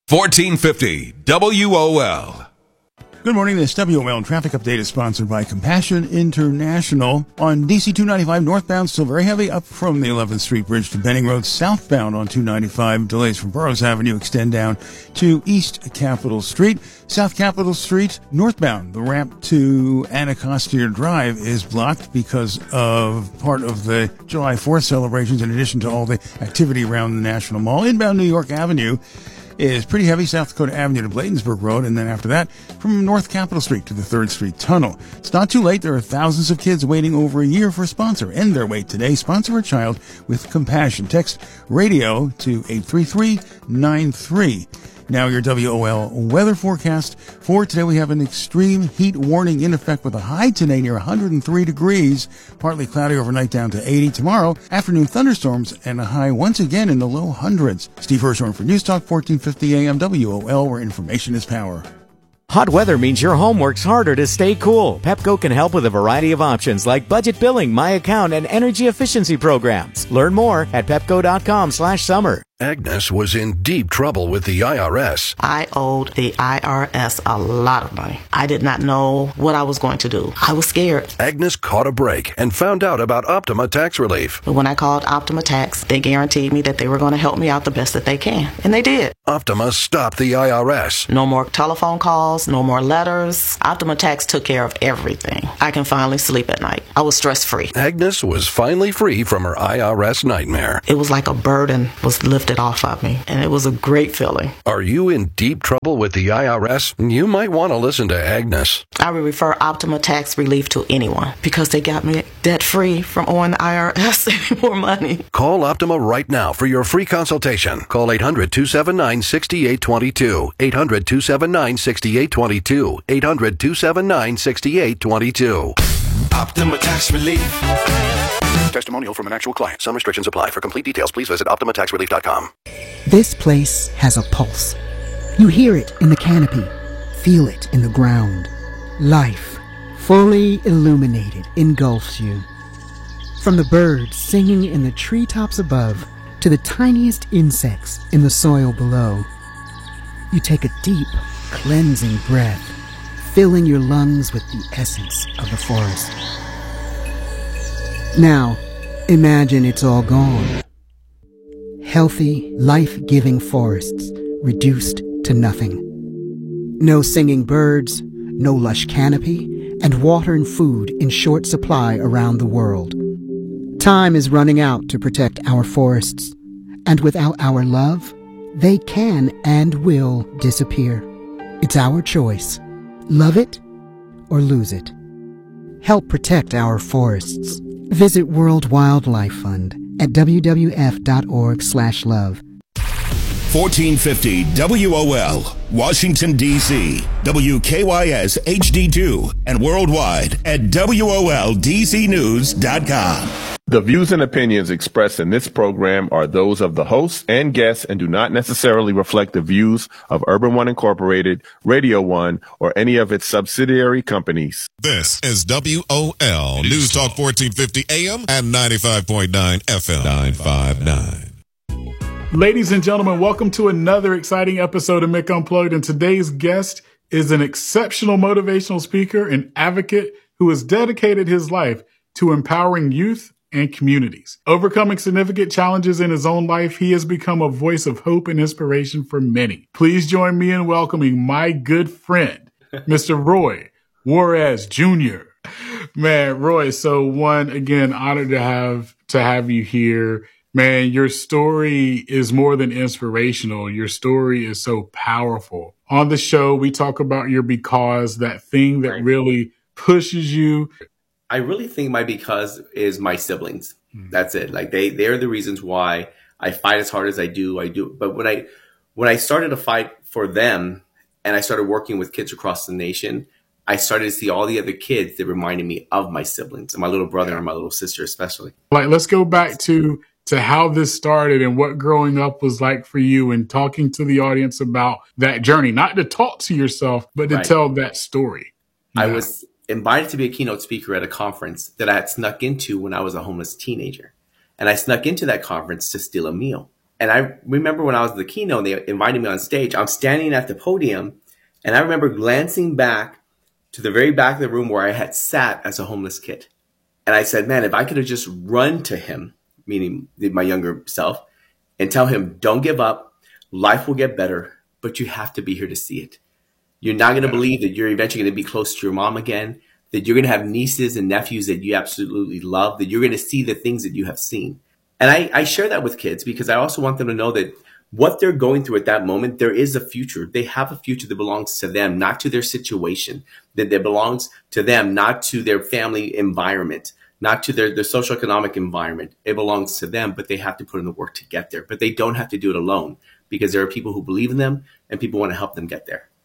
1450 WOL. Good morning. This WOL traffic update is sponsored by Compassion International. On DC 295 northbound, still very heavy up from the 11th Street Bridge to Benning Road. Southbound on 295, delays from Burroughs Avenue extend down to East Capitol Street. South Capitol Street, northbound, the ramp to Anacostia Drive is blocked because of part of the July 4th celebrations, in addition to all the activity around the National Mall. Inbound New York Avenue is pretty heavy, South Dakota Avenue to Bladensburg Road, and then after that, from North Capitol Street to the 3rd Street Tunnel. It's not too late. There are thousands of kids waiting over a year for a sponsor. End their wait today. Sponsor a child with compassion. Text radio to 83393. Now your WOL weather forecast for today. We have an extreme heat warning in effect with a high today near 103 degrees. Partly cloudy overnight down to 80. Tomorrow, afternoon thunderstorms and a high once again in the low hundreds. Steve Hirschhorn for News Talk 1450 AM WOL, where information is power. Hot weather means your home works harder to stay cool. Pepco can help with a variety of options like budget billing, My Account, and energy efficiency programs. Learn more at pepco.com/summer. Agnes was in deep trouble with the IRS. I owed the IRS a lot of money. I did not know what I was going to do. I was scared. Agnes caught a break and found out about Optima Tax Relief. But when I called Optima Tax, they guaranteed me that they were going to help me out the best that they can. And they did. Optima stopped the IRS. No more telephone calls, no more letters. Optima Tax took care of everything. I can finally sleep at night. I was stress-free. Agnes was finally free from her IRS nightmare. It was like a burden was lifted off of me, and it was a great feeling. Are you in deep trouble with the IRS? You might want to listen to Agnes. I would refer Optima Tax Relief to anyone because they got me debt-free from owing the IRS any more money. Call Optima right now for your free consultation. Call 800-279-6822. 800-279-6822. 800-279-6822. Optima Tax Relief. Testimonial from an actual client. Some restrictions apply. For complete details, please visit OptimaTaxRelief.com. This place has a pulse. You hear it in the canopy, feel it in the ground. Life, fully illuminated, engulfs you. From the birds singing in the treetops above to the tiniest insects in the soil below, you take a deep, cleansing breath, filling your lungs with the essence of the forest. Now, imagine it's all gone. Healthy, life-giving forests reduced to nothing. No singing birds, no lush canopy, and water and food in short supply around the world. Time is running out to protect our forests, and without our love, they can and will disappear. It's our choice. Love it or lose it. Help protect our forests. Visit World Wildlife Fund at wwf.org/love. 1450 WOL, Washington, D.C., WKYS HD2, and worldwide at WOLDCnews.com. The views and opinions expressed in this program are those of the hosts and guests and do not necessarily reflect the views of Urban One Incorporated, Radio One, or any of its subsidiary companies. This is WOL News Talk 1450 AM and 95.9 FM 959. Ladies and gentlemen, welcome to another exciting episode of Mick Unplugged. And today's guest is an exceptional motivational speaker and advocate who has dedicated his life to empowering youth and communities. Overcoming significant challenges in his own life, he has become a voice of hope and inspiration for many. Please join me in welcoming my good friend, Mr. Roy Juarez Jr. Man, Roy, so again, honored to have you here. Man, your story is more than inspirational. Your story is so powerful. On the show, we talk about your because, that thing that really pushes you. I really think my because is my siblings. That's it. Like they're the reasons why I fight as hard as I do. But when I started to fight for them and I started working with kids across the nation, I started to see all the other kids that reminded me of my siblings and my little brother and my little sister, especially. Like, let's go back to how this started and what growing up was like for you and talking to the audience about that journey, not to talk to yourself, but to tell that story. I was invited to be a keynote speaker at a conference that I had snuck into when I was a homeless teenager. And I snuck into that conference to steal a meal. And I remember when I was the keynote, and they invited me on stage, I'm standing at the podium, and I remember glancing back to the very back of the room where I had sat as a homeless kid. And I said, man, if I could have just run to him, meaning my younger self, and tell him, don't give up, life will get better, but you have to be here to see it. You're not going to believe that you're eventually going to be close to your mom again, that you're going to have nieces and nephews that you absolutely love, that you're going to see the things that you have seen. And I share that with kids because I also want them to know that what they're going through at that moment, there is a future. They have a future that belongs to them, not to their situation, that belongs to them, not to their family environment, not to their socioeconomic environment. It belongs to them, but they have to put in the work to get there. But they don't have to do it alone because there are people who believe in them and people want to help them get there.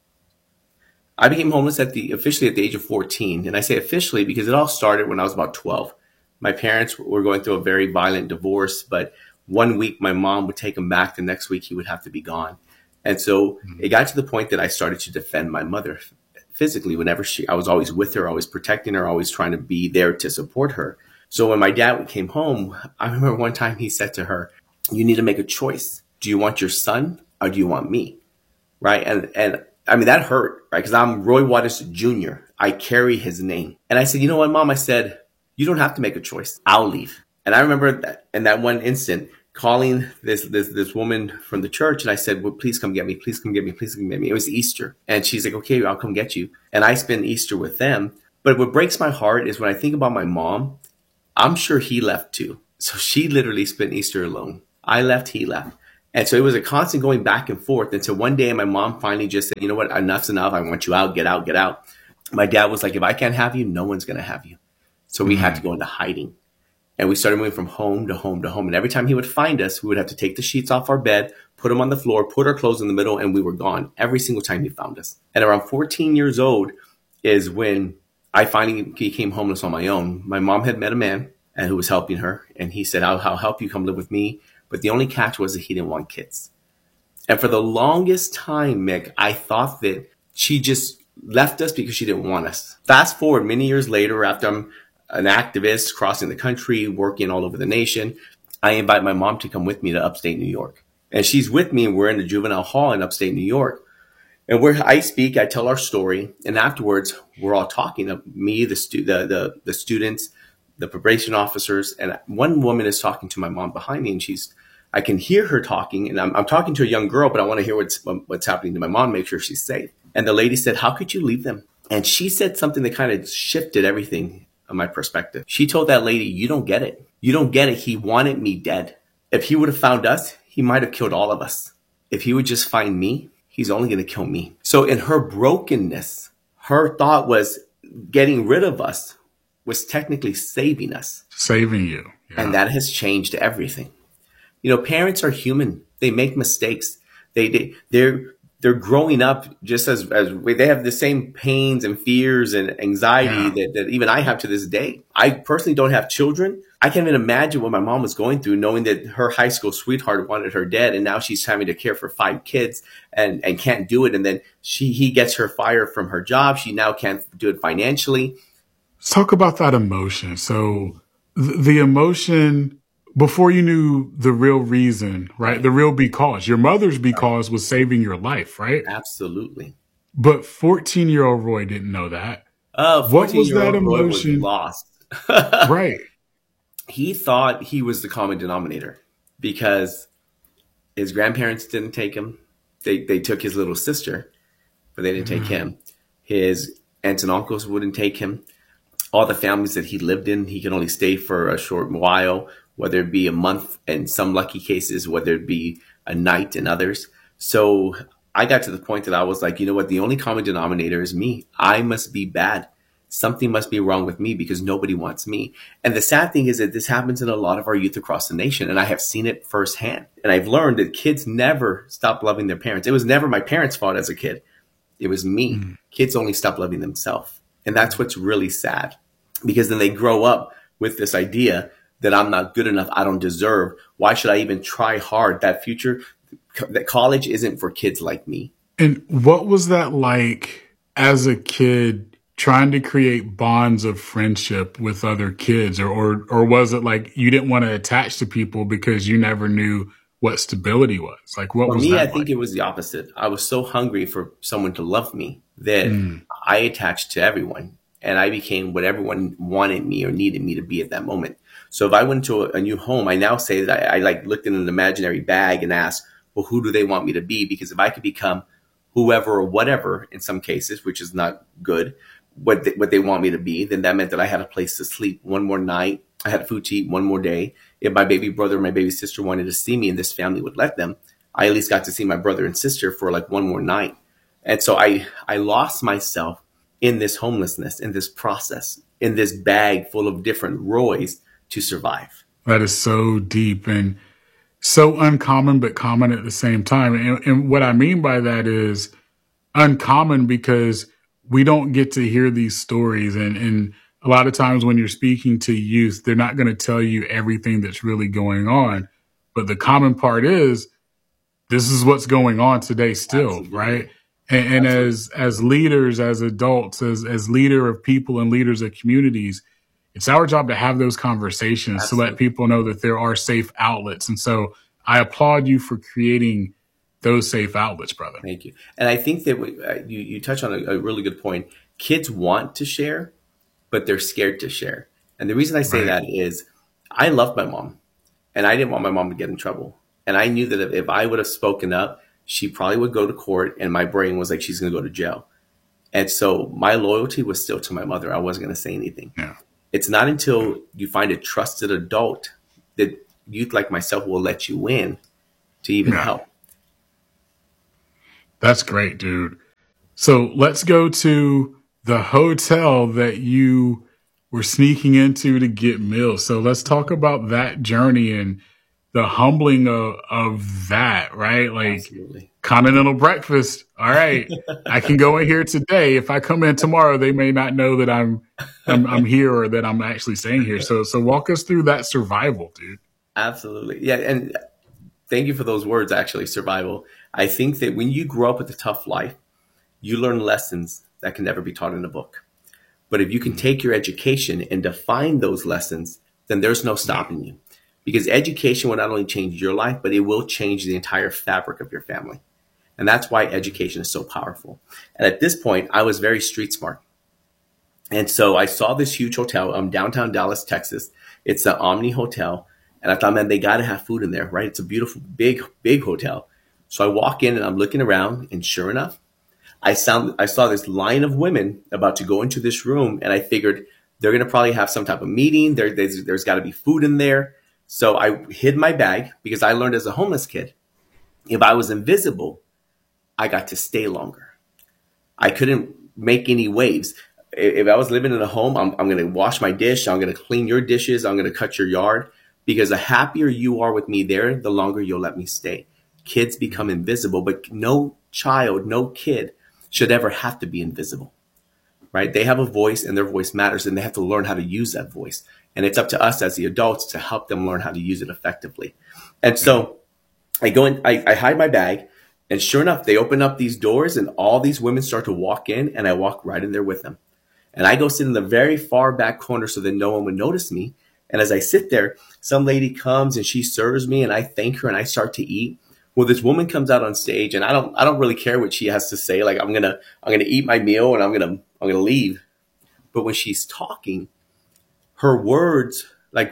I became homeless officially at the age of 14. And I say officially because it all started when I was about 12. My parents were going through a very violent divorce, but one week my mom would take him back. The next week he would have to be gone. And so it got to the point that I started to defend my mother physically. Whenever I was always with her, always protecting her, always trying to be there to support her. So when my dad came home, I remember one time he said to her, you need to make a choice. Do you want your son or do you want me? Right. And I mean, that hurt, right? Because I'm Roy Waters Jr. I carry his name. And I said, you know what, Mom? I said, you don't have to make a choice. I'll leave. And I remember that in that one instant calling this woman from the church. And I said, well, please come get me. Please come get me. Please come get me. It was Easter. And she's like, okay, I'll come get you. And I spent Easter with them. But what breaks my heart is when I think about my mom, I'm sure he left too. So she literally spent Easter alone. I left, he left. And so it was a constant going back and forth until one day my mom finally just said, you know what, enough's enough. I want you out, get out, get out. My dad was like, if I can't have you, no one's going to have you. So we had to go into hiding. And we started moving from home to home to home. And every time he would find us, we would have to take the sheets off our bed, put them on the floor, put our clothes in the middle, and we were gone every single time he found us. And around 14 years old is when I finally became homeless on my own. My mom had met a man who was helping her. And he said, I'll help you come live with me. But the only catch was that he didn't want kids. And for the longest time, Mick, I thought that she just left us because she didn't want us. Fast forward many years later, after I'm an activist crossing the country, working all over the nation, I invite my mom to come with me to upstate New York. And she's with me, and we're in the juvenile hall in upstate New York. And where I speak, I tell our story. And afterwards, we're all talking, me, the students, the probation officers. And one woman is talking to my mom behind me, and I can hear her talking, and I'm talking to a young girl, but I want to hear what's happening to my mom, make sure she's safe. And the lady said, how could you leave them? And she said something that kind of shifted everything on my perspective. She told that lady, you don't get it. You don't get it. He wanted me dead. If he would have found us, he might have killed all of us. If he would just find me, he's only going to kill me. So in her brokenness, her thought was getting rid of us was technically saving us. Saving you. Yeah. And that has changed everything. You know, parents are human. They make mistakes. They're growing up just as they have the same pains and fears and anxiety that even I have to this day. I personally don't have children. I can't even imagine what my mom was going through, knowing that her high school sweetheart wanted her dead, and now she's having to care for 5 kids and can't do it. And then he gets her fired from her job. She now can't do it financially. Let's talk about that emotion. So the emotion before you knew the real reason, right? The real because. Your mother's because was saving your life, right? Absolutely. But 14-year-old Roy didn't know that. What was that emotion? Roy was lost. Right. He thought he was the common denominator because his grandparents didn't take him. They took his little sister, but they didn't take him. His aunts and uncles wouldn't take him. All the families that he lived in, he could only stay for a short while, whether it be a month in some lucky cases, whether it be a night in others. So I got to the point that I was like, you know what? The only common denominator is me. I must be bad. Something must be wrong with me because nobody wants me. And the sad thing is that this happens in a lot of our youth across the nation. And I have seen it firsthand. And I've learned that kids never stop loving their parents. It was never my parents' fault as a kid. It was me. Kids only stop loving themselves. And that's what's really sad, because then they grow up with this idea that I'm not good enough. I don't deserve. Why should I even try hard? That future, that college isn't for kids like me. And what was that like as a kid, trying to create bonds of friendship with other kids? Or was it like you didn't want to attach to people because you never knew what stability was. Like, what For was me, that I like? think it was the opposite. I was so hungry for someone to love me that I attached to everyone, and I became what everyone wanted me or needed me to be at that moment. So if I went to a new home, I now say that I like looked in an imaginary bag and asked, well, who do they want me to be? Because if I could become whoever or whatever in some cases, which is not good, what they want me to be, then that meant that I had a place to sleep one more night. I had food to eat one more day. If my baby brother or my baby sister wanted to see me and this family would let them, I at least got to see my brother and sister for like one more night. And so I lost myself in this homelessness, in this process, in this bag full of different Roys to survive. That is so deep and so uncommon, but common at the same time. And what I mean by that is uncommon because we don't get to hear these stories. And a lot of times when you're speaking to youth, they're not going to tell you everything that's really going on. But the common part is this is what's going on today still, Absolutely. Right? And as leaders, as adults, as leader of people and leaders of communities, it's our job to have those conversations Absolutely. To let people know that there are safe outlets. And so I applaud you for creating those safe outlets, brother. Thank you. And I think that you touch on a really good point. Kids want to share, but they're scared to share. And the reason I say that is I loved my mom, and I didn't want my mom to get in trouble. And I knew that if I would have spoken up, she probably would go to court, and my brain was like, she's going to go to jail. And so my loyalty was still to my mother. I wasn't going to say anything. Yeah. It's not until you find a trusted adult that youth like myself will let you in to even help. That's great, dude. So let's go to the hotel that you were sneaking into to get meals. So let's talk about that journey and the humbling of that, right? Like Absolutely. Continental breakfast. All right, I can go in here today. If I come in tomorrow, they may not know that I'm here or that I'm actually staying here. So walk us through that survival, dude. Absolutely. Yeah. And thank you for those words, actually, survival. I think that when you grow up with a tough life, you learn lessons that can never be taught in a book. But if you can take your education and define those lessons, then there's no stopping you. Because education will not only change your life, but it will change the entire fabric of your family. And that's why education is so powerful. And at this point, I was very street smart. And so I saw this huge hotel, downtown Dallas, Texas. It's the Omni Hotel. And I thought, man, they got to have food in there, right? It's a beautiful, big, big hotel. So I walk in and I'm looking around, and sure enough, I saw this line of women about to go into this room, and I figured they're going to probably have some type of meeting. There's got to be food in there. So I hid my bag because I learned as a homeless kid, if I was invisible, I got to stay longer. I couldn't make any waves. If I was living in a home, I'm going to wash my dish. I'm going to clean your dishes. I'm going to cut your yard, because the happier you are with me there, the longer you'll let me stay. Kids become invisible, but no child, no kid should ever have to be invisible, right? They have a voice, and their voice matters, and they have to learn how to use that voice. And it's up to us as the adults to help them learn how to use it effectively. And so I go in, I hide my bag, and sure enough, they open up these doors, and all these women start to walk in, and I walk right in there with them. And I go sit in the very far back corner so that no one would notice me. And as I sit there, some lady comes and she serves me, and I thank her and I start to eat. Well, this woman comes out on stage, and I don't really care what she has to say. Like, I'm gonna eat my meal and I'm gonna leave. But when she's talking, her words, like,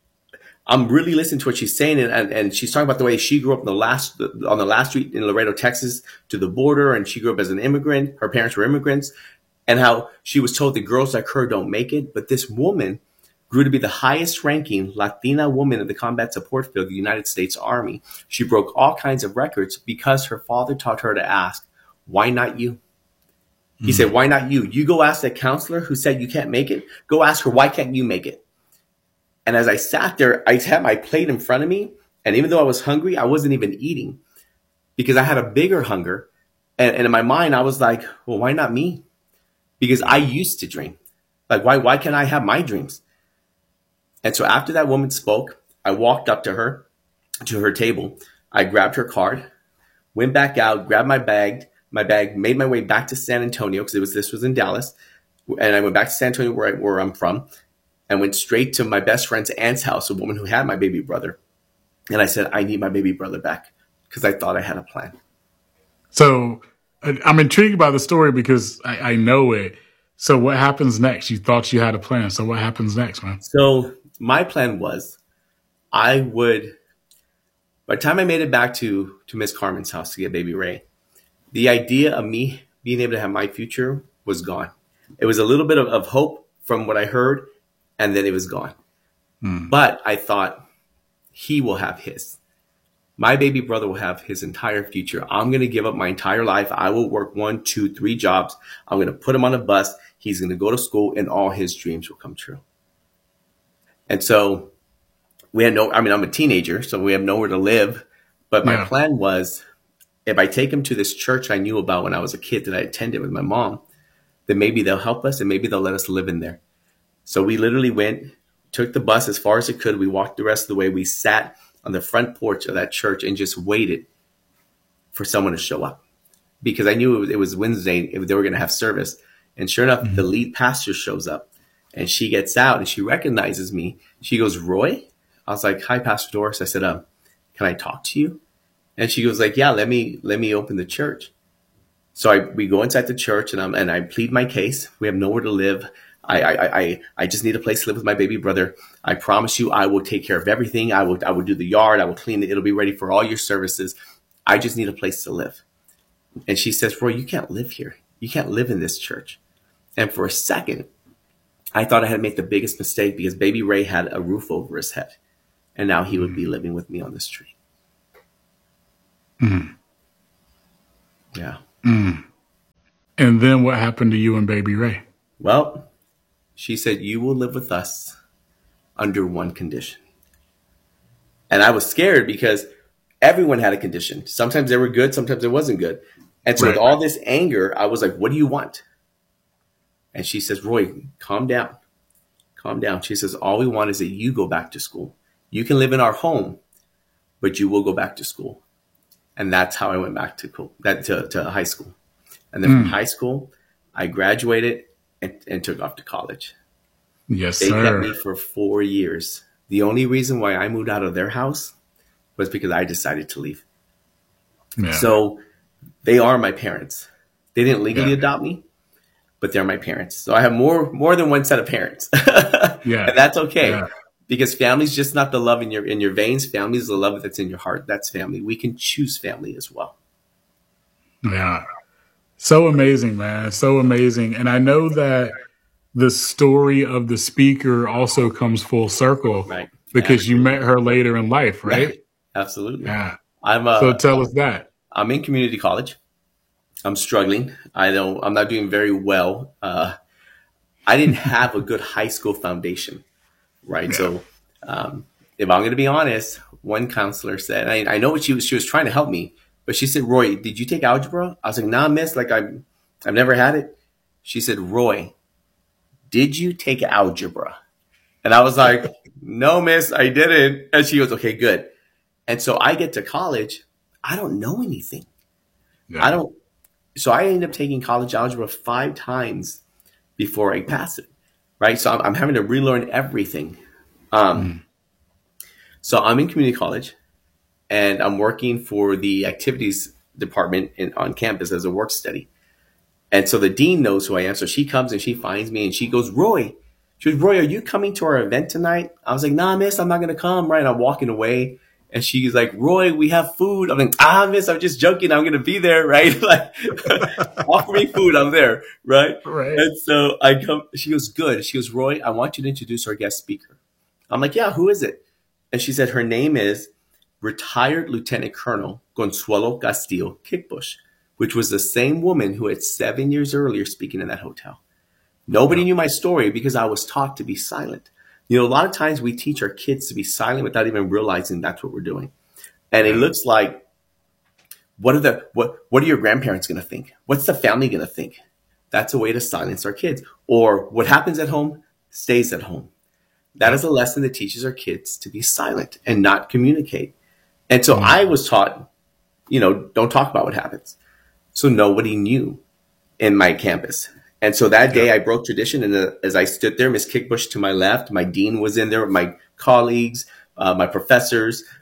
I'm really listening to what she's saying, and she's talking about the way she grew up on the last street in Laredo, Texas, to the border, and she grew up as an immigrant. Her parents were immigrants, and how she was told that girls like her don't make it. But this woman grew to be the highest ranking Latina woman in the combat support field of the United States Army. She broke all kinds of records because her father taught her to ask, why not you? He said, why not you? You go ask that counselor who said you can't make it. Go ask her, why can't you make it? And as I sat there, I had my plate in front of me. And even though I was hungry, I wasn't even eating because I had a bigger hunger. And in my mind, I was like, well, why not me? Because I used to dream. Like, why can't I have my dreams? And so after that woman spoke, I walked up to her table. I grabbed her card, went back out, grabbed my bag, made my way back to San Antonio because this was in Dallas. And I went back to San Antonio where I'm from, and went straight to my best friend's aunt's house, a woman who had my baby brother. And I said, I need my baby brother back because I thought I had a plan. So I'm intrigued by the story because I know it. So what happens next? You thought you had a plan. So what happens next, man? So my plan was by the time I made it back to Miss Carmen's house to get baby Ray, the idea of me being able to have my future was gone. It was a little bit of hope from what I heard, and then it was gone. But I thought he will have his. My baby brother will have his entire future. I'm going to give up my entire life. I will work 1, 2, 3 jobs. I'm going to put him on a bus. He's going to go to school, and all his dreams will come true. And so we had I'm a teenager, so we have nowhere to live. But my plan was, if I take him to this church I knew about when I was a kid that I attended with my mom, then maybe they'll help us and maybe they'll let us live in there. So we literally went, took the bus as far as it could. We walked the rest of the way. We sat on the front porch of that church and just waited for someone to show up, because I knew it was Wednesday if they were going to have service. And sure enough, the lead pastor shows up, and she gets out and she recognizes me. She goes, Roy? I was like, hi, Pastor Doris. I said, can I talk to you? And she goes like, yeah, let me open the church. So we go inside the church, and I plead my case. We have nowhere to live. I just need a place to live with my baby brother. I promise you, I will take care of everything. I will do the yard. I will clean it. It'll be ready for all your services. I just need a place to live. And she says, Roy, you can't live here. You can't live in this church. And for a second, I thought I had made the biggest mistake, because baby Ray had a roof over his head, and now he would be living with me on the street. Yeah. And then what happened to you and baby Ray? Well, she said, you will live with us under one condition. And I was scared because everyone had a condition. Sometimes they were good, sometimes it wasn't good. And so with all this anger, I was like, what do you want? And she says, Roy, calm down. Calm down. She says, all we want is that you go back to school. You can live in our home, but you will go back to school. And that's how I went back to high school. And then from high school, I graduated and took off to college. Yes, they sir. kept me for 4 years. The only reason why I moved out of their house was because I decided to leave. Yeah. So they are my parents. They didn't legally adopt me, but they're my parents. So I have more than one set of parents. Yeah. And that's okay. Yeah. Because family's just not the love in your veins. Family is the love that's in your heart. That's family. We can choose family as well. Yeah. So amazing, man. So amazing. And I know that the story of the speaker also comes full circle, right? Because you met her later in life, right? Absolutely. Yeah. So tell us that. I'm in community college. I'm struggling. I'm not doing very well. I didn't have a good high school foundation, right? Yeah. So if I'm going to be honest, one counselor said, I know what she was trying to help me, but she said, Roy, did you take algebra? I was like, nah, miss, like I've never had it. She said, Roy, did you take algebra? And I was like, no, miss, I didn't. And she goes, okay, good. And so I get to college. I don't know anything. Yeah. So I ended up taking college algebra 5 times before I pass it. Right. So I'm having to relearn everything. So I'm in community college and I'm working for the activities department on campus as a work study. And so the dean knows who I am. So she comes and she finds me and she goes, Roy, are you coming to our event tonight? I was like, nah, miss, I'm not going to come. Right. And I'm walking away. And she's like, Roy, we have food. I'm like, miss, I'm just joking. I'm going to be there. Right. Like, offer me food. I'm there. Right. And so I come, she goes, good. She goes, Roy, I want you to introduce our guest speaker. I'm like, yeah, who is it? And she said, her name is retired Lieutenant Colonel Consuelo Castillo Kickbush, which was the same woman who had 7 years earlier speaking in that hotel. Nobody knew my story because I was taught to be silent. You know, a lot of times we teach our kids to be silent without even realizing that's what we're doing. And it looks like, what are your grandparents going to think? What's the family going to think? That's a way to silence our kids. Or what happens at home stays at home. That is a lesson that teaches our kids to be silent and not communicate. And so I was taught, don't talk about what happens. So nobody knew in my campus. And so that day I broke tradition. And as I stood there, Miss Kickbush to my left, my dean was in there with my colleagues, my professors,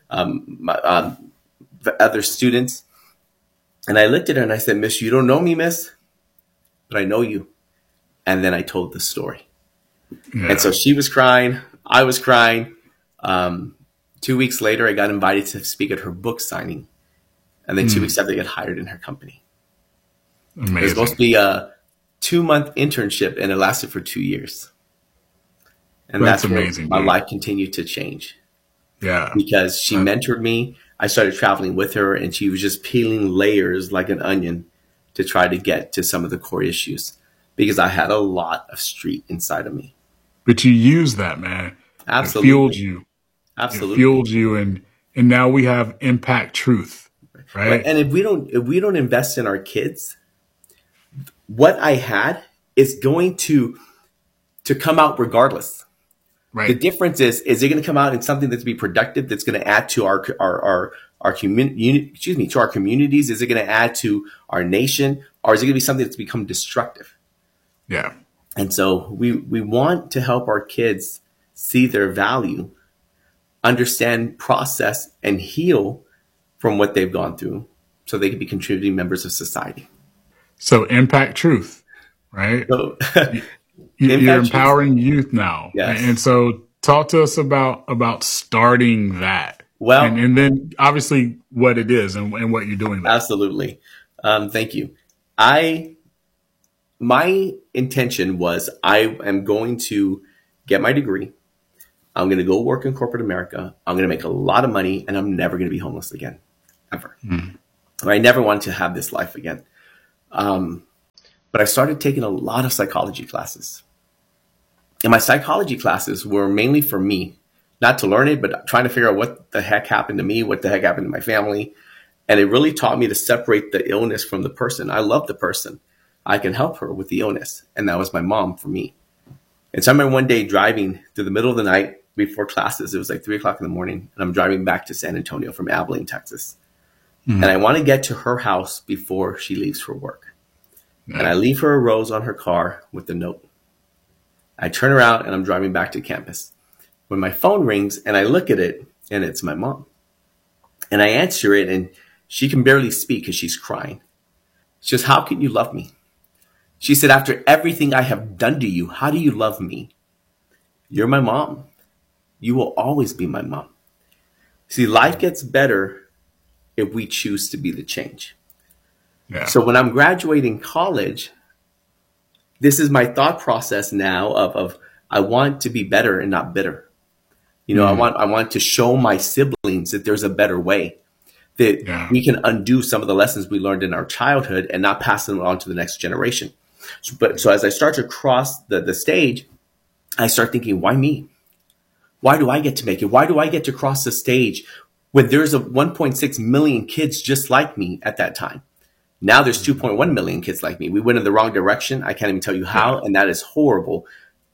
the other students. And I looked at her and I said, "Miss, you don't know me, miss, but I know you." And then I told the story. Yeah. And so she was crying. I was crying. 2 weeks later, I got invited to speak at her book signing. And then 2 weeks after, I got hired in her company. Amazing. It was supposed to be a 2-month internship, and it lasted for 2 years. And that's amazing. My life continued to change. Yeah. Because she mentored me. I started traveling with her, and she was just peeling layers like an onion to try to get to some of the core issues, because I had a lot of street inside of me. But you used that, man. Absolutely. It fueled you. Absolutely. It fueled you. And now we have Impact Truth, right? And if we don't invest in our kids, what I had is going to come out regardless. Right. The difference is it going to come out in something that's be productive, that's going to add to our community, to our communities? Is it going to add to our nation, or is it going to be something that's become destructive? Yeah. And so we want to help our kids see their value, understand, process, and heal from what they've gone through, so they can be contributing members of society. So Impact Truth, right? So, you're empowering youth now. Yes. And so talk to us about starting that. Well, and then obviously what it is and what you're doing there. Absolutely. Thank you. My intention was, I am going to get my degree. I'm going to go work in corporate America. I'm going to make a lot of money, and I'm never going to be homeless again, ever. I never wanted to have this life again. But I started taking a lot of psychology classes. And my psychology classes were mainly for me, not to learn it, but trying to figure out what the heck happened to me, what the heck happened to my family. And it really taught me to separate the illness from the person. I love the person. I can help her with the illness. And that was my mom for me. And so I remember one day driving through the middle of the night before classes. It was like 3 o'clock in the morning. And I'm driving back to San Antonio from Abilene, Texas. And I want to get to her house before she leaves for work. And I leave her a rose on her car with a note. I turn around and I'm driving back to campus, when my phone rings and I look at it, and it's my mom. And I answer it, and she can barely speak because she's crying. She says, "How can you love me?" She said, "After everything I have done to you, how do you love me? You're my mom. You will always be my mom." See, life gets better if we choose to be the change. Yeah. So when I'm graduating college, this is my thought process now of I want to be better and not bitter. I want to show my siblings that there's a better way, that we can undo some of the lessons we learned in our childhood and not pass them on to the next generation. So as I start to cross the stage, I start thinking, why me? Why do I get to make it? Why do I get to cross the stage when there's 1.6 million kids just like me at that time? Now there's 2.1 million kids like me. We went in the wrong direction. I can't even tell you how, and that is horrible.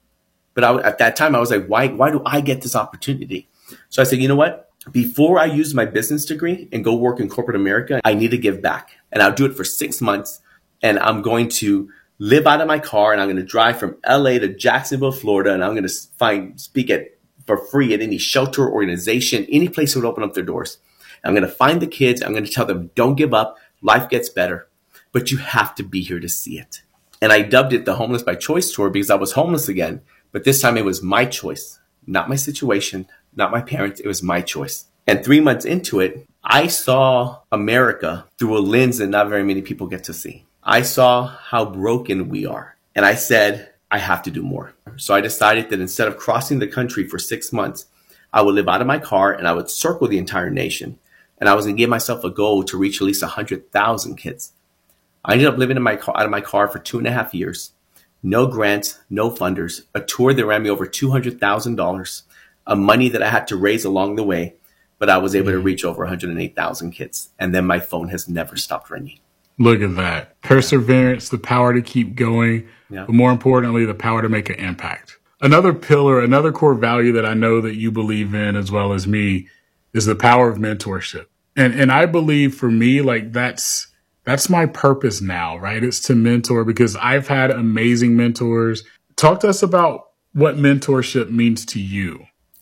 But at that time, I was like, why do I get this opportunity? So I said, you know what? Before I use my business degree and go work in corporate America, I need to give back. And I'll do it for 6 months. And I'm going to live out of my car, and I'm going to drive from LA to Jacksonville, Florida. And I'm going to speak for free at any shelter, organization, any place that would open up their doors. I'm going to find the kids. I'm going to tell them, don't give up. Life gets better, but you have to be here to see it. And I dubbed it the Homeless by Choice Tour because I was homeless again. But this time it was my choice, not my situation, not my parents. It was my choice. And 3 months into it, I saw America through a lens that not very many people get to see. I saw how broken we are. And I said, I have to do more. So I decided that instead of crossing the country for 6 months, I would live out of my car and I would circle the entire nation. And I was going to give myself a goal to reach at least 100,000 kids. I ended up living out of my car for 2.5 years. No grants, no funders, a tour that ran me over $200,000, money that I had to raise along the way. But I was able to reach over 108,000 kids. And then my phone has never stopped ringing. Look at that. Perseverance, the power to keep going, but more importantly, the power to make an impact. Another pillar, another core value that I know that you believe in as well as me is the power of mentorship. And I believe for me, like that's my purpose now, right? It's to mentor because I've had amazing mentors. Talk to us about what mentorship means to you.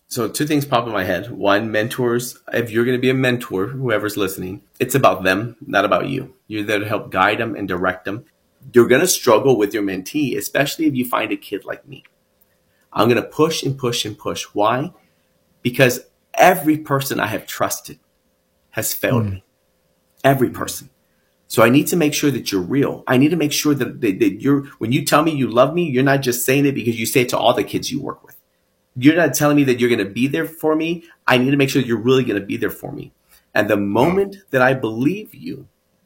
So two things pop in my head. One, mentors, if you're going to be a mentor, whoever's listening, it's about them, not about you. You're there to help guide them and direct them. You're going to struggle with your mentee, especially if you find a kid like me. I'm going to push and push and push. Why? Because every person I have trusted has failed me. Every person. So I need to make sure that you're real. I need to make sure that you're, when you tell me you love me, you're not just saying it because you say it to all the kids you work with. You're not telling me that you're going to be there for me. I need to make sure that you're really going to be there for me. And the moment that I believe you,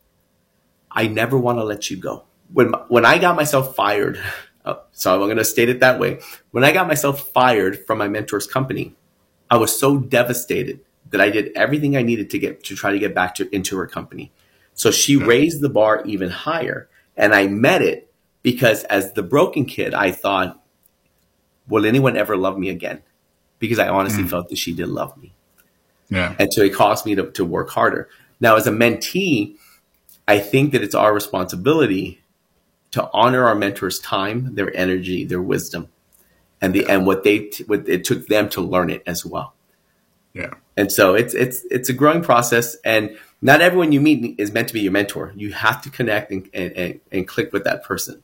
I never want to let you go. When I got myself fired, so I'm going to state it that way. When I got myself fired from my mentor's company, I was so devastated that I did everything I needed to try to get back into her company. So she raised the bar even higher. And I met it because as the broken kid, I thought, will anyone ever love me again? Because I honestly felt that she did love me. Yeah. And so it caused me to work harder. Now, as a mentee, I think that it's our responsibility to honor our mentors' time, their energy, their wisdom, and what it took them to learn it as well. Yeah. And so it's a growing process, and not everyone you meet is meant to be your mentor. You have to connect and click with that person.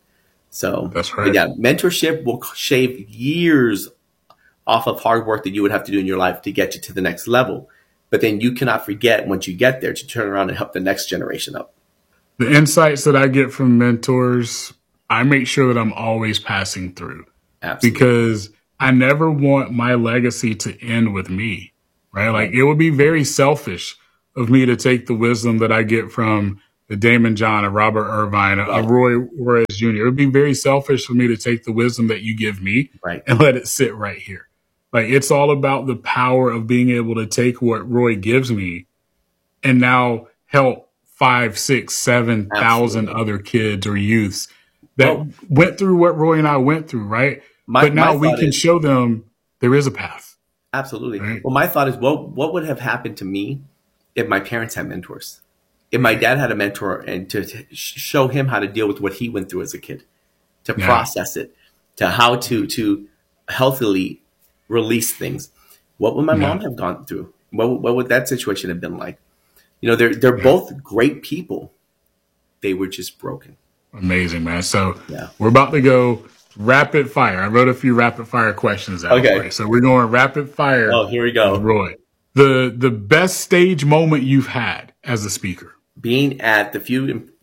So that's right. Yeah, mentorship will shave years off of hard work that you would have to do in your life to get you to the next level. But then you cannot forget once you get there to turn around and help the next generation up. The insights that I get from mentors, I make sure that I'm always passing through. Absolutely. Because I never want my legacy to end with me, right? Like it would be very selfish of me to take the wisdom that I get from the Damon John, a Robert Irvine, a Roy Ruiz Jr. It would be very selfish for me to take the wisdom that you give me and let it sit right here. Like it's all about the power of being able to take what Roy gives me and now help 5, 6, 7,000 other kids or youths that went through what Roy and I went through, right? But now we can show them there is a path. Absolutely. Right? Well, my thought is, what would have happened to me if my parents had mentors? If my dad had a mentor and to show him how to deal with what he went through as a kid, to process it, to how to healthily release things. What would my mom have gone through? What would that situation have been like? You know, they're both great people. They were just broken. Amazing, man. So we're about to go rapid fire. I wrote a few rapid fire questions out. Okay. So we're going rapid fire. Oh, here we go. Roy. The best stage moment you've had as a speaker? Being at the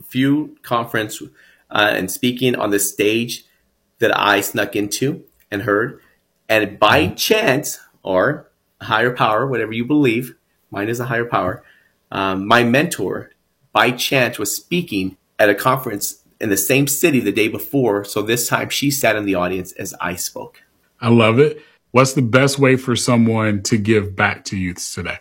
few conference and speaking on the stage that I snuck into and heard. And by chance, or a higher power, whatever you believe, mine is a higher power, my mentor, by chance, was speaking at a conference in the same city the day before. So this time she sat in the audience as I spoke. I love it. What's the best way for someone to give back to youths today?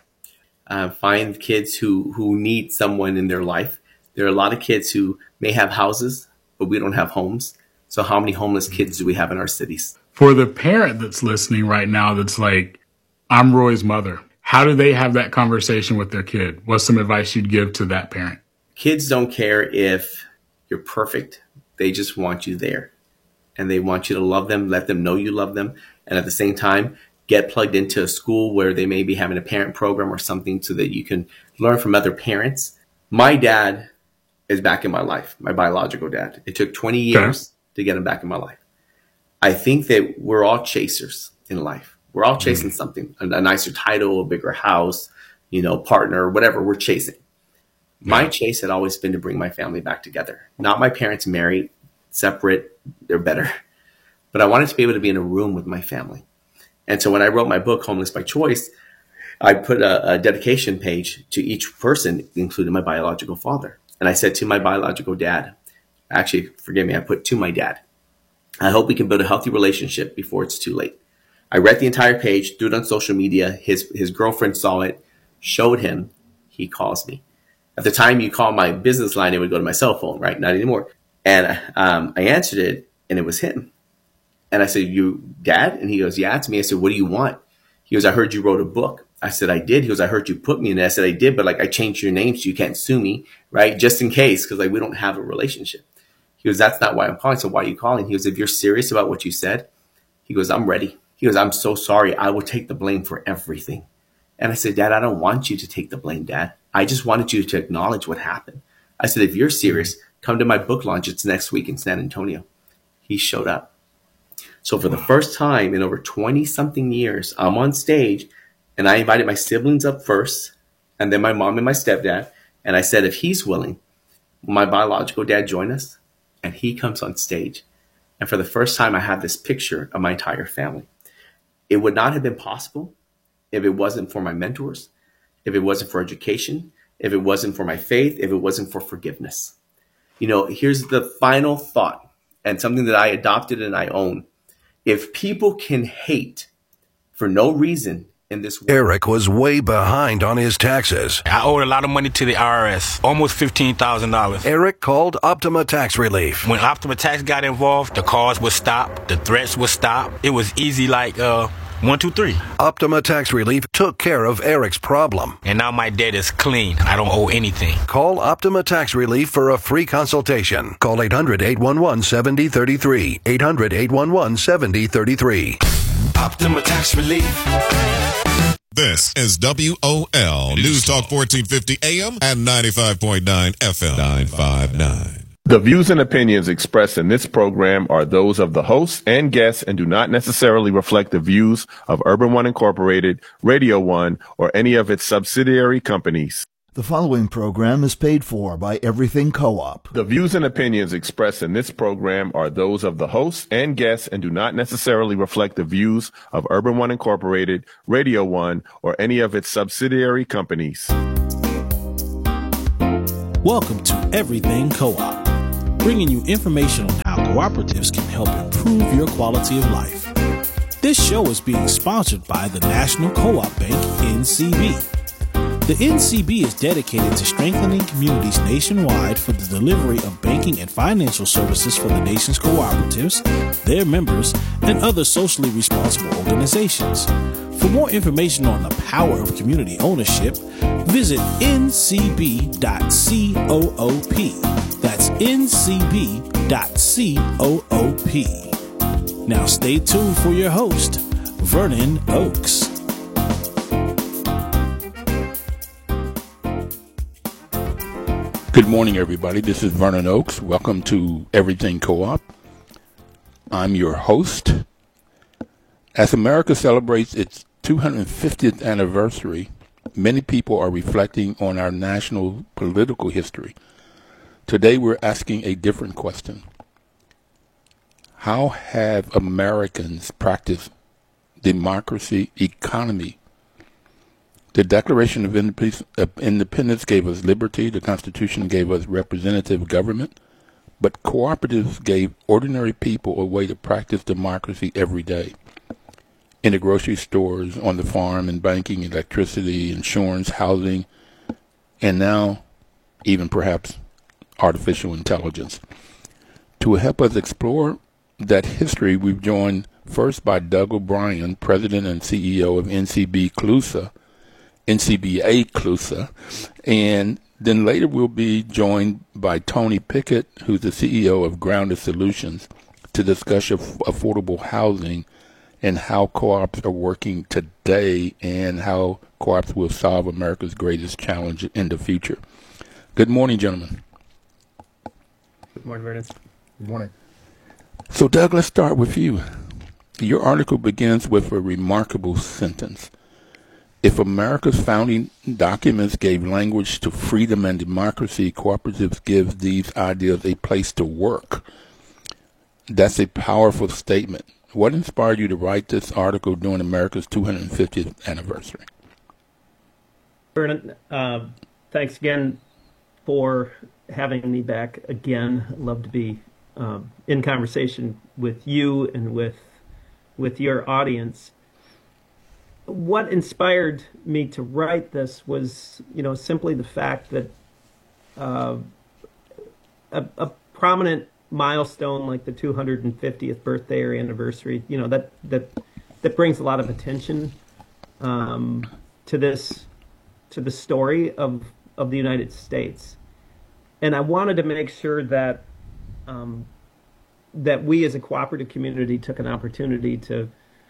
Find kids who need someone in their life. There are a lot of kids who may have houses, but we don't have homes. So how many homeless kids do we have in our cities? For the parent that's listening right now that's like, I'm Roy's mother, how do they have that conversation with their kid? What's some advice you'd give to that parent? Kids don't care if you're perfect. They just want you there. And they want you to love them, let them know you love them. And at the same time, get plugged into a school where they may be having a parent program or something so that you can learn from other parents. My dad is back in my life, my biological dad. It took 20 years to get him back in my life. I think that we're all chasers in life. We're all chasing something, a nicer title, a bigger house, partner, whatever we're chasing. My chase had always been to bring my family back together. Not my parents married, separate, they're better. But I wanted to be able to be in a room with my family. And so when I wrote my book, Homeless by Choice, I put a dedication page to each person, including my biological father. And I said to my biological dad, actually, forgive me, I put to my dad, I hope we can build a healthy relationship before it's too late. I read the entire page, threw it on social media. His girlfriend saw it, showed him. He calls me. At the time you call my business line, it would go to my cell phone, right? Not anymore. And I answered it, and it was him. And I said, you, Dad? And he goes, yeah, it's me. I said, what do you want? He goes, I heard you wrote a book. I said, I did. He goes, I heard you put me in it. I said, I did, but I changed your name so you can't sue me, right? Just in case, because we don't have a relationship. He goes, that's not why I'm calling. So why are you calling? He goes, if you're serious about what you said, he goes, I'm ready. He goes, I'm so sorry. I will take the blame for everything. And I said, Dad, I don't want you to take the blame, Dad. I just wanted you to acknowledge what happened. I said, if you're serious, come to my book launch. It's next week in San Antonio. He showed up. So for the first time in over 20 something years, I'm on stage and I invited my siblings up first and then my mom and my stepdad. And I said, if he's willing, will my biological dad join us? And he comes on stage. And for the first time, I have this picture of my entire family. It would not have been possible if it wasn't for my mentors, if it wasn't for education, if it wasn't for my faith, if it wasn't for forgiveness. You know, here's the final thought and something that I adopted and I own. If people can hate for no reason in this world. Eric was way behind on his taxes. I owed a lot of money to the IRS, almost $15,000. Eric called Optima Tax Relief. When Optima Tax got involved, the calls would stop, the threats would stop. It was easy like 1, 2, 3. Optima Tax Relief took care of Eric's problem. And now my debt is clean. I don't owe anything. Call Optima Tax Relief for a free consultation. Call 800-811-7033. 800-811-7033. Optima Tax Relief. This is WOL News Talk 1450 AM and 95.9 FM 959. The views and opinions expressed in this program are those of the hosts and guests and do not necessarily reflect the views of Urban One Incorporated, Radio One, or any of its subsidiary companies. The following program is paid for by Everything Co-op. The views and opinions expressed in this program are those of the hosts and guests and do not necessarily reflect the views of Urban One Incorporated, Radio One, or any of its subsidiary companies. Welcome to Everything Co-op, bringing you information on how cooperatives can help improve your quality of life. This show is being sponsored by the National Co-op Bank, NCB. The NCB is dedicated to strengthening communities nationwide for the delivery of banking and financial services for the nation's cooperatives, their members, and other socially responsible organizations. For more information on the power of community ownership, visit ncb.coop. That's ncb.coop. Now stay tuned for your host, Vernon Oakes. Good morning, everybody. This is Vernon Oakes. Welcome to Everything Co-op. I'm your host. As America celebrates its 250th anniversary, many people are reflecting on our national political history. Today, we're asking a different question. How have Americans practiced democracy, economy? The Declaration of Independence gave us liberty. The Constitution gave us representative government. But cooperatives gave ordinary people a way to practice democracy every day. In the grocery stores, on the farm, in banking, electricity, insurance, housing, and now even perhaps artificial intelligence. To help us explore that history, we've joined first by Doug O'Brien, President and CEO of NCBA CLUSA, and then later we'll be joined by Tony Pickett, who's the CEO of Grounded Solutions, to discuss affordable housing and how co-ops are working today and how co-ops will solve America's greatest challenge in the future. Good morning, gentlemen. Good morning, Vernon. Good morning. So, Doug, let's start with you. Your article begins with a remarkable sentence. If America's founding documents gave language to freedom and democracy, cooperatives give these ideas a place to work. That's a powerful statement. What inspired you to write this article during America's 250th anniversary? Vernon, thanks again for having me back again. I'd love to be in conversation with you and with your audience. What inspired me to write this was, simply the fact that a prominent milestone like the 250th birthday or anniversary, that brings a lot of attention to the story of the United States, and I wanted to make sure that that we as a cooperative community took an opportunity to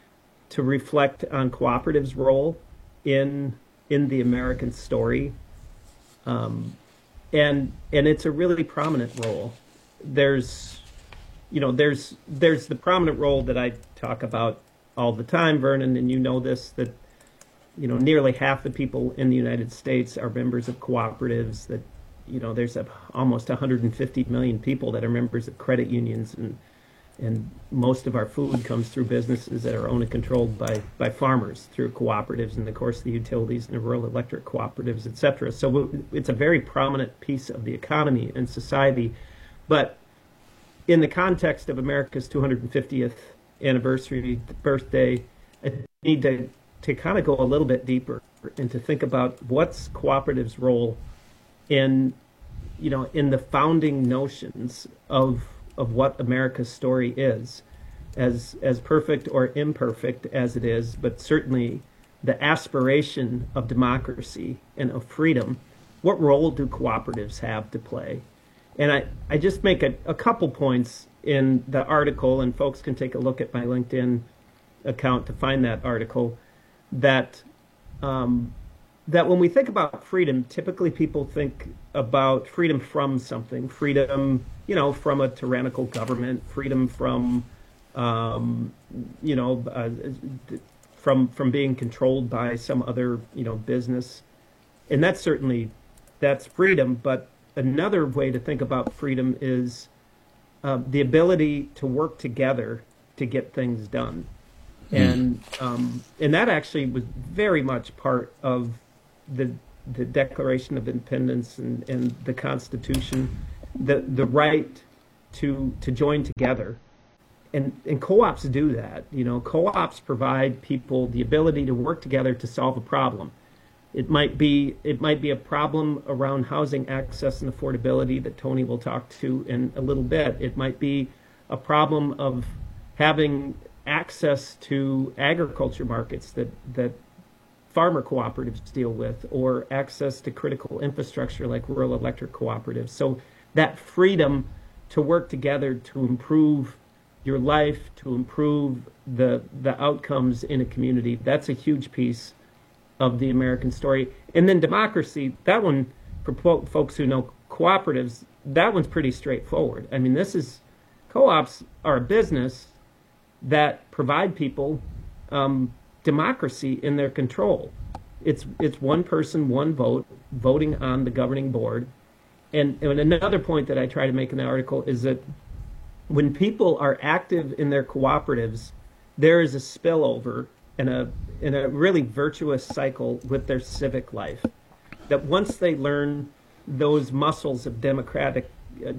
to reflect on cooperatives' role in the American story, and it's a really prominent role. There's the prominent role that I talk about all the time, Vernon, and you know this, that nearly half the people in the United States are members of cooperatives. That there's almost 150 million people that are members of credit unions, and most of our food comes through businesses that are owned and controlled by farmers through cooperatives, and of course the utilities and the rural electric cooperatives, etc. So it's a very prominent piece of the economy and society. But in the context of America's 250th anniversary birthday, I need to kind of go a little bit deeper and to think about what's cooperatives' role in the founding notions of what America's story is, as perfect or imperfect as it is, but certainly the aspiration of democracy and of freedom. What role do cooperatives have to play? And I just make a couple points in the article, and folks can take a look at my LinkedIn account to find that article, that when we think about freedom, typically people think about freedom from something, freedom, from a tyrannical government, freedom from, from being controlled by some other, business. And that's freedom. But another way to think about freedom is the ability to work together to get things done. And that actually was very much part of the Declaration of Independence and the Constitution, the right to join together, and co-ops do that. Co-ops provide people the ability to work together to solve a problem. It might be a problem around housing access and affordability that Tony will talk to in a little bit. It might be a problem of having access to agriculture markets that farmer cooperatives deal with, or access to critical infrastructure like rural electric cooperatives. So that freedom to work together to improve your life, to improve the outcomes in a community, that's a huge piece of the American story. And then democracy, that one, for folks who know cooperatives, that one's pretty straightforward. I mean, co-ops are a business that provide people democracy in their control. It's one person, one vote, voting on the governing board. And another point that I try to make in the article is that when people are active in their cooperatives, there is a spillover and a really virtuous cycle with their civic life. That once they learn those muscles of democratic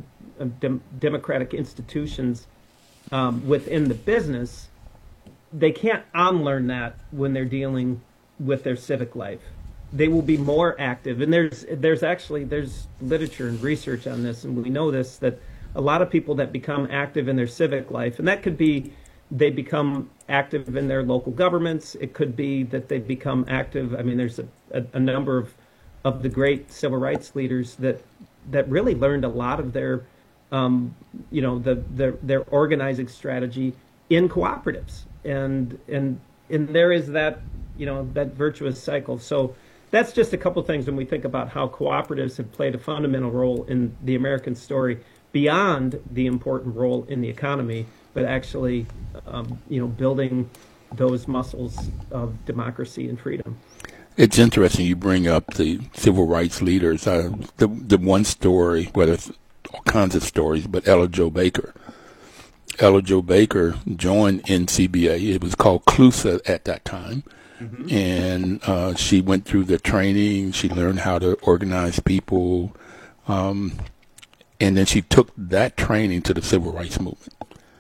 institutions within the business, they can't unlearn that when they're dealing with their civic life. They will be more active, and there's literature and research on this, and we know this, that a lot of people that become active in their civic life, and that could be they become active in their local governments. It could be that they become active. I mean, there's a number of the great civil rights leaders that really learned a lot of their their organizing strategy in cooperatives, and there is that that virtuous cycle. So that's just a couple things when we think about how cooperatives have played a fundamental role in the American story, beyond the important role in the economy, but actually building those muscles of democracy and freedom. It's interesting you bring up the civil rights leaders. The one story, whether it's all kinds of stories, but Ella Jo Baker. Ella Jo Baker joined NCBA. It was called CLUSA at that time. Mm-hmm. And she went through the training. She learned how to organize people. And then she took that training to the civil rights movement.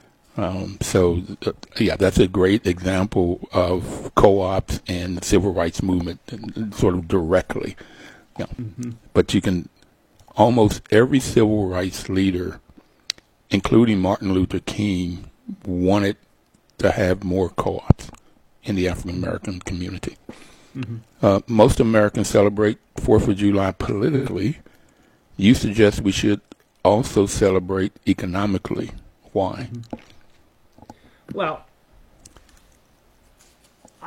That's a great example of co-ops and the civil rights movement, sort of directly. Yeah. Mm-hmm. But you can, almost every civil rights leader, including Martin Luther King, wanted to have more co-ops in the African American community. Mm-hmm. Most Americans celebrate 4th of July politically. You suggest we should also celebrate economically. Why? Well,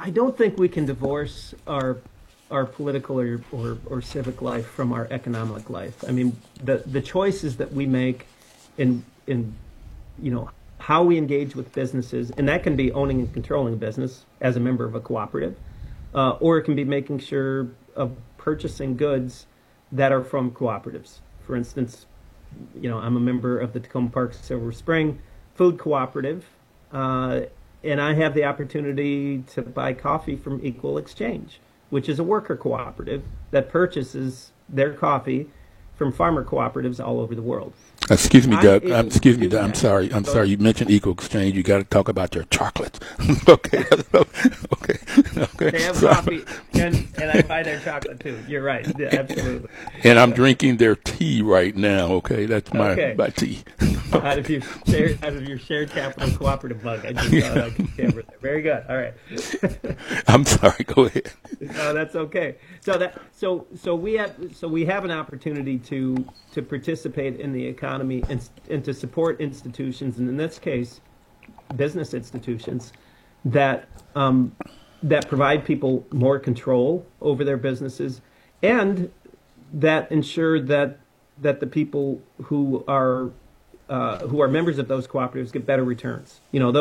I don't think we can divorce our political or civic life from our economic life. I mean, the choices that we make in how we engage with businesses, and that can be owning and controlling a business as a member of a cooperative, or it can be making sure of purchasing goods that are from cooperatives. For instance, I'm a member of the Tacoma Park Silver Spring Food Cooperative, and I have the opportunity to buy coffee from Equal Exchange, which is a worker cooperative that purchases their coffee from farmer cooperatives all over the world. Excuse me, Doug. Doug. I'm sorry. You mentioned Equal Exchange. You got to talk about your chocolates. Okay. They have coffee, and I buy their chocolate too. You're right. Yeah, absolutely. And I'm drinking their tea right now. Okay, that's my tea. Out of your shared capital cooperative mug. I just thought I could camera there. Very good. All right. I'm sorry. Go ahead. No, that's okay. So we have an opportunity to participate in the economy and to support institutions, and in this case, business institutions that provide people more control over their businesses, and that ensure that the people who are members of those cooperatives get better returns.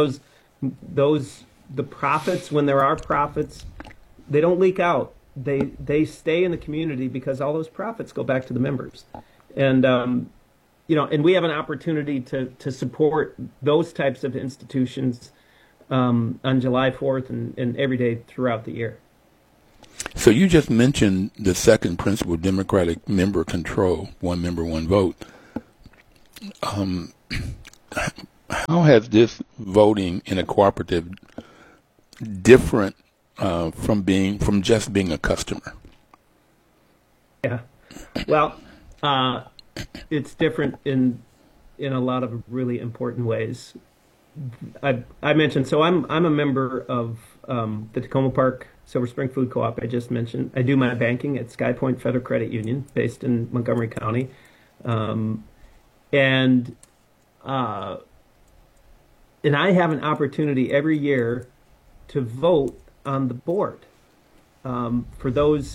The profits, when there are profits, they don't leak out. They stay in the community because all those profits go back to the members. And and we have an opportunity to support those types of institutions on July 4th and every day throughout the year. So you just mentioned the second principle, democratic member control, one member, one vote. How has this voting in a cooperative different from just being a customer? Yeah, well, it's different in a lot of really important ways. I mentioned, so I'm a member of the Tacoma Park Silver Spring Food Co-op. I just mentioned I do my banking at Sky Point Federal Credit Union, based in Montgomery County, and I have an opportunity every year to vote on the board for those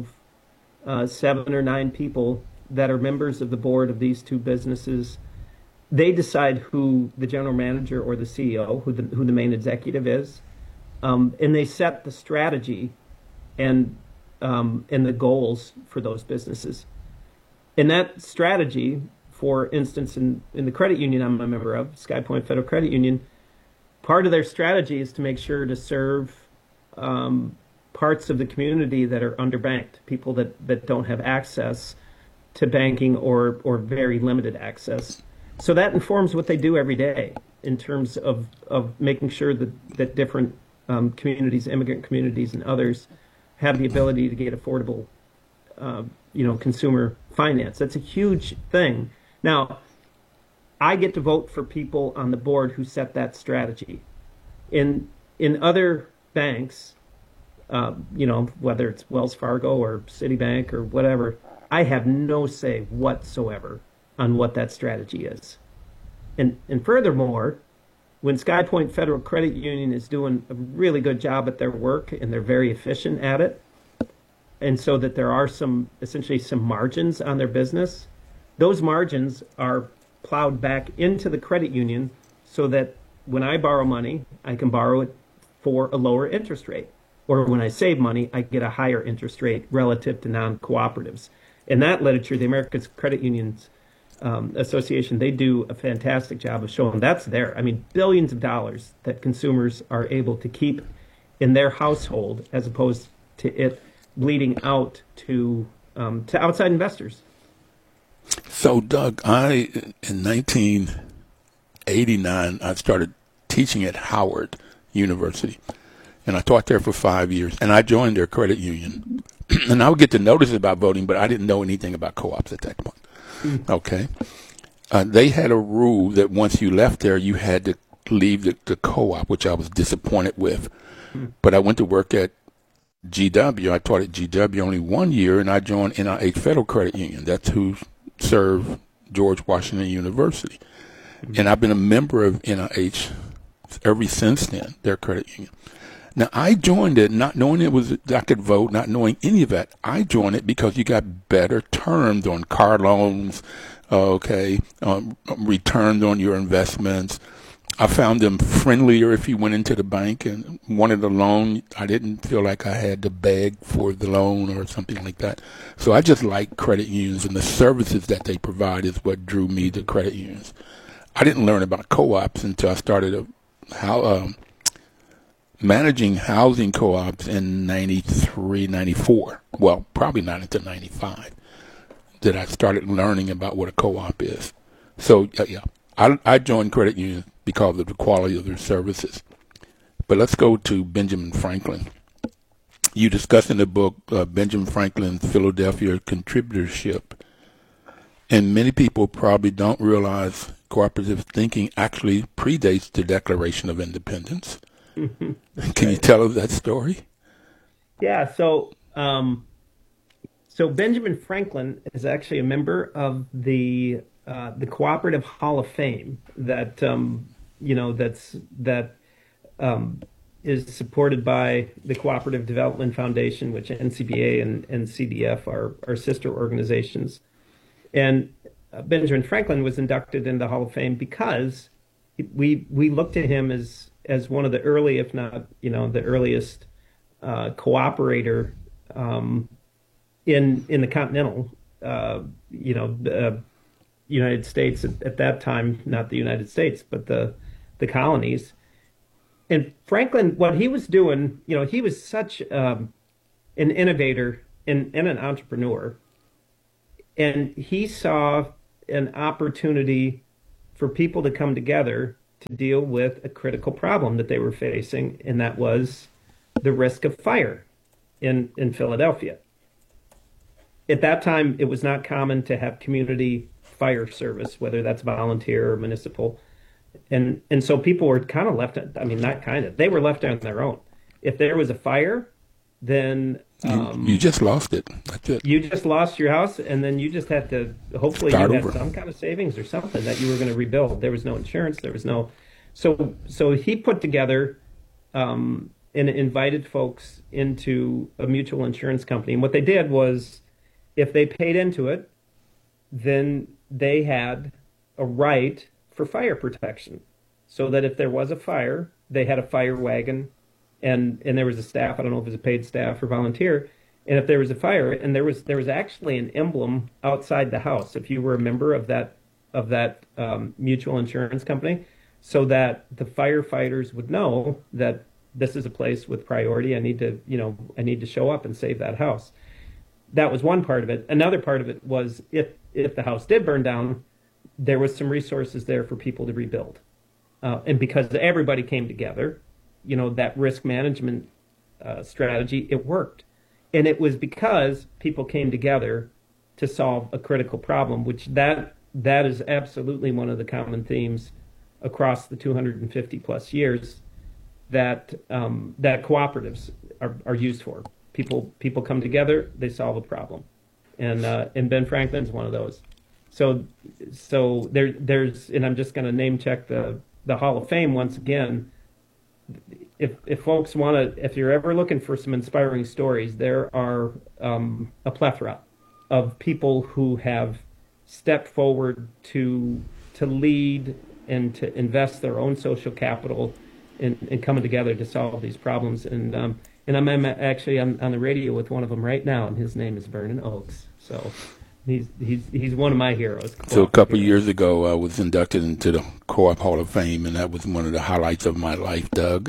7 or 9 people that are members of the board of these two businesses. They decide who the general manager or the CEO, who the main executive is, and they set the strategy and the goals for those businesses. And that strategy, for instance, in the credit union I'm a member of, Sky Point Federal Credit Union, part of their strategy is to make sure to serve parts of the community that are underbanked, people that don't have access to banking or very limited access. So that informs what they do every day in terms of making sure that different communities, immigrant communities and others, have the ability to get affordable consumer finance. That's a huge thing. Now, I get to vote for people on the board who set that strategy. In other banks, whether it's Wells Fargo or Citibank or whatever, I have no say whatsoever on what that strategy is. And furthermore, when Sky Point Federal Credit Union is doing a really good job at their work and they're very efficient at it, and so that there are essentially some margins on their business, those margins are plowed back into the credit union so that when I borrow money, I can borrow it for a lower interest rate. Or when I save money, I get a higher interest rate relative to non-cooperatives. In that literature, the American Credit Unions Association, they do a fantastic job of showing that's there. I mean, billions of dollars that consumers are able to keep in their household as opposed to it bleeding out to outside investors. So, Doug, in 1989, I started teaching at Howard University, and I taught there for 5 years, and I joined their credit union. And I would get the notices about voting, but I didn't know anything about co-ops at that point. Okay. They had a rule that once you left there, you had to leave the co-op, which I was disappointed with. But I went to work at GW. I taught at GW only 1 year, and I joined NIH Federal Credit Union. That's who served George Washington University. And I've been a member of NIH ever since then, their credit union. Now, I joined it not knowing I could vote, not knowing any of that. I joined it because you got better terms on car loans, returns on your investments. I found them friendlier if you went into the bank and wanted a loan. I didn't feel like I had to beg for the loan or something like that. So I just like credit unions, and the services that they provide is what drew me to credit unions. I didn't learn about co-ops until I started managing housing co-ops in 93, 94. Well, probably not until 95 that I started learning about what a co-op is. So, I joined credit unions because of the quality of their services. But let's go to Benjamin Franklin. You discuss in the book Benjamin Franklin's Philadelphia contributorship. And many people probably don't realize cooperative thinking actually predates the Declaration of Independence. Can you tell us that story? Yeah, so Benjamin Franklin is actually a member of the Cooperative Hall of Fame that is supported by the Cooperative Development Foundation, which NCBA and CDF are sister organizations. And Benjamin Franklin was inducted into the Hall of Fame because we looked at him as one of the early, if not the earliest cooperator in the continental United States at that time, not the United States, but the colonies. And Franklin, what he was doing, he was such an innovator and an entrepreneur. And he saw an opportunity for people to come together to deal with a critical problem that they were facing, and that was the risk of fire in Philadelphia. At that time, it was not common to have community fire service, whether that's volunteer or municipal. And so people were kind of left, they were left on their own. If there was a fire, then you just lost it. That's it. You just lost your house, and then you just had to, hopefully Start you had over. some kind of savings or something that you were going to rebuild. There was no insurance. There was no... So he put together and invited folks into a mutual insurance company. And what they did was, if they paid into it, then they had a right for fire protection. So that if there was a fire, they had a fire wagon, and there was a staff. I don't know if it was a paid staff or volunteer. And if there was a fire, and there was actually an emblem outside the house, if you were a member of that mutual insurance company, so that the firefighters would know that this is a place with priority. I need to show up and save that house. That was one part of it. Another part of it was if the house did burn down, there was some resources there for people to rebuild. And because everybody came together, that risk management strategy, it worked. And it was because people came together to solve a critical problem, which that is absolutely one of the common themes across the 250 plus years that cooperatives are used for. People come together, they solve a problem, and Ben Franklin's one of those. So there's, and I'm just going to name check the Hall of Fame once again. If folks want to, if you're ever looking for some inspiring stories, there are a plethora of people who have stepped forward to lead and to invest their own social capital in coming together to solve these problems. And I'm actually on the radio with one of them right now, and his name is Vernon Oakes. So he's one of my heroes. So a couple of years ago, I was inducted into the Co-op Hall of Fame, and that was one of the highlights of my life, Doug.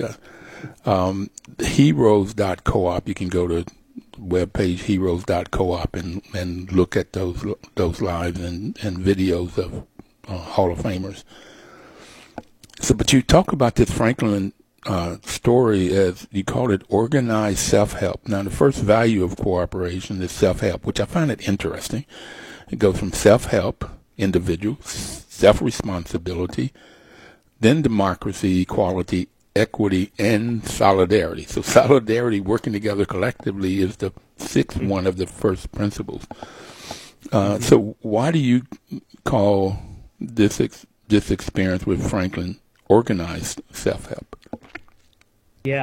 Heroes.coop, you can go to webpage heroes.coop and look at those lives and videos of Hall of Famers. So, but you talk about this Franklin story as you call it organized self-help. Now, the first value of cooperation is self-help, which I find it interesting. It goes from self-help, individual, self-responsibility, then democracy, equality, equity, and solidarity. So solidarity, working together collectively, is the sixth one of the first principles. So why do you call this experience with Franklin organized self-help? Yeah,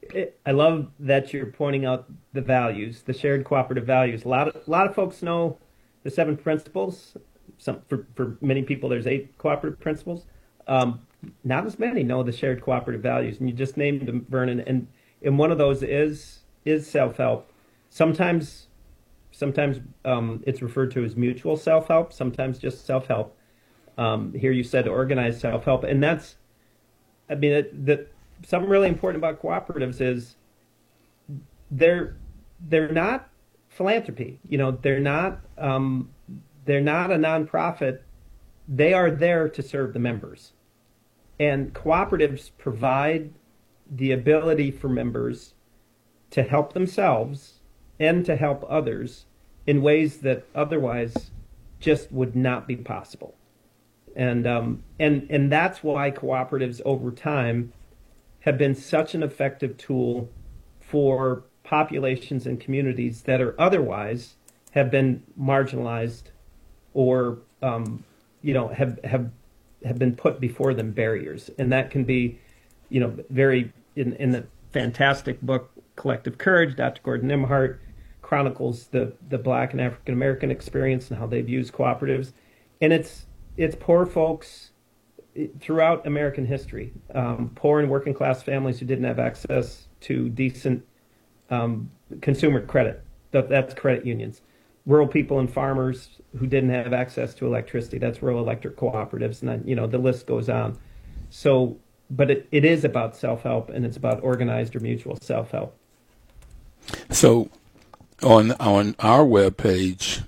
I love that you're pointing out the values, the shared cooperative values. A lot of folks know the 7 principles. For many people, there's 8 cooperative principles. Not as many know the shared cooperative values, and you just named them, Vernon. And one of those is self-help. Sometimes it's referred to as mutual self-help. Sometimes just self-help. Here you said organized self-help, and that's, I mean, something really important about cooperatives is they're not philanthropy. You know, they're not a nonprofit. They are there to serve the members, and cooperatives provide the ability for members to help themselves and to help others in ways that otherwise just would not be possible. And that's why cooperatives over time have been such an effective tool for populations and communities that are otherwise have been marginalized or have been put before them barriers. And that can be, very in the fantastic book Collective Courage, Dr. Gordon Nimhart chronicles the Black and African American experience and how they've used cooperatives. And it's poor folks throughout American history, poor and working class families who didn't have access to decent consumer credit. That's credit unions. Rural people and farmers who didn't have access to electricity. That's rural electric cooperatives, and then, the list goes on. So, but it is about self-help, and it's about organized or mutual self-help. So, on our webpage,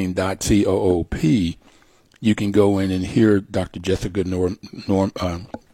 everything.coop, you can go in and hear Dr. Jessica